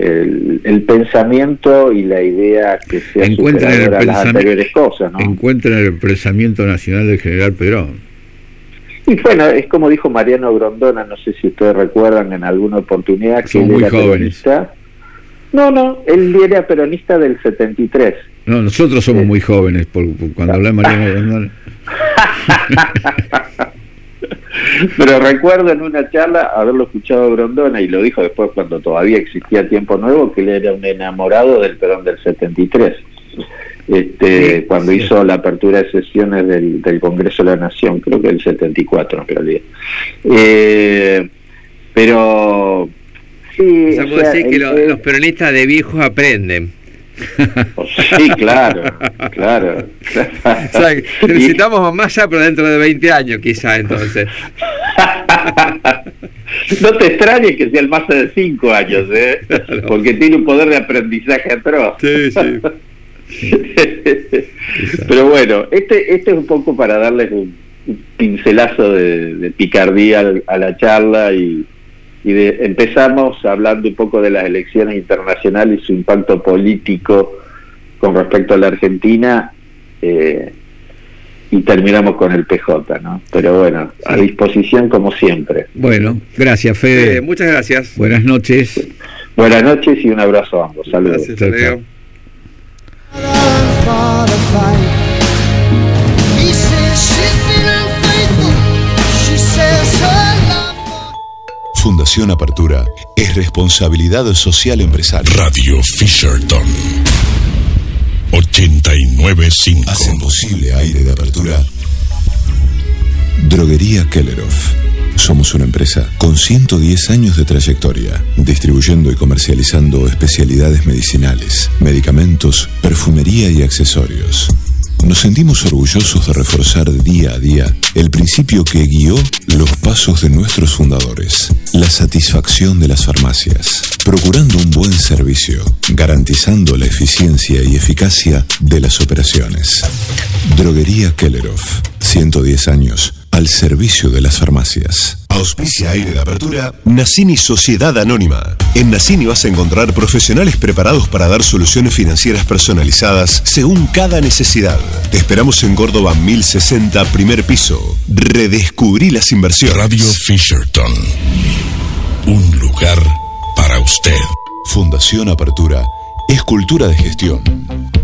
el pensamiento y la idea que sea superadora a las anteriores cosas, ¿no? Encuentran el pensamiento nacional del general Perón. Y bueno, es como dijo Mariano Grondona, no sé si ustedes recuerdan en alguna oportunidad, son muy jóvenes. Peronista. No, él era peronista del 73. No, nosotros somos muy jóvenes cuando habla Mariano Grondona. Pero recuerdo en una charla haberlo escuchado a Grondona, y lo dijo después cuando todavía existía Tiempo Nuevo, que él era un enamorado del Perón del 73. Cuando hizo la apertura de sesiones del Congreso de la Nación, creo que el 74 en realidad. Pero sí, podemos decir que los peronistas de viejos aprenden. Sí, claro. O sea, necesitamos más ya, pero dentro de 20 años quizá, entonces. No te extrañes que sea el más de 5 años, Claro. Porque tiene un poder de aprendizaje atroz. Sí. Pero bueno, este es un poco para darles un pincelazo de picardía a la charla, y empezamos hablando un poco de las elecciones internacionales y su impacto político con respecto a la Argentina, y terminamos con el PJ, ¿no? Pero bueno, a disposición como siempre. Bueno, gracias, Fede. Muchas gracias. Buenas noches. Buenas noches y un abrazo a ambos. Saludos. Gracias, Leo. Fundación Apertura es responsabilidad social empresarial. Radio Fisherton 89.5 Hacen posible Aire de Apertura. Droguería Kelleroff. Somos una empresa con 110 años de trayectoria, distribuyendo y comercializando especialidades medicinales, medicamentos, perfumería y accesorios. Nos sentimos orgullosos de reforzar día a día el principio que guió los pasos de nuestros fundadores: la satisfacción de las farmacias, procurando un buen servicio, garantizando la eficiencia y eficacia de las operaciones. Droguería Kelleroff, 110 años al servicio de las farmacias. Auspicia Aire de Apertura Nassini Sociedad Anónima. En Nassini vas a encontrar profesionales preparados para dar soluciones financieras personalizadas según cada necesidad. Te esperamos en Córdoba 1060, primer piso. Redescubrí las inversiones. Radio Fisherton, un lugar para usted. Fundación Apertura es cultura de gestión.